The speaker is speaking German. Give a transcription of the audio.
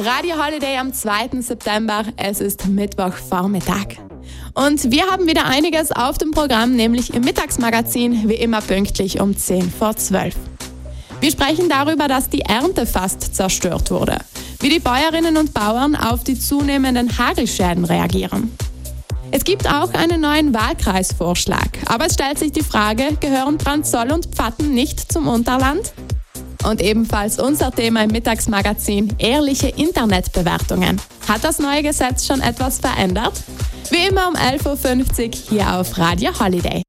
Radio Holiday am 2. September. Es ist Mittwochvormittag. Und wir haben wieder einiges auf dem Programm, nämlich im Mittagsmagazin, wie immer pünktlich um 10 vor 12. Wir sprechen darüber, dass die Ernte fast zerstört wurde, wie die Bäuerinnen und Bauern auf die zunehmenden Hagelschäden reagieren. Es gibt auch einen neuen Wahlkreisvorschlag, aber es stellt sich die Frage, gehören Brandssoll und Pfatten nicht zum Unterland? Und ebenfalls unser Thema im Mittagsmagazin, ehrliche Internetbewertungen. Hat das neue Gesetz schon etwas verändert? Wie immer um 11.50 Uhr hier auf Radio Holiday.